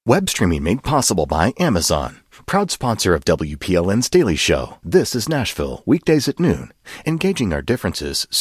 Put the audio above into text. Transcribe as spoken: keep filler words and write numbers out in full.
Web streaming made possible by Amazon. Proud sponsor of W P L N's Daily Show. This is Nashville, weekdays at noon. Engaging our differences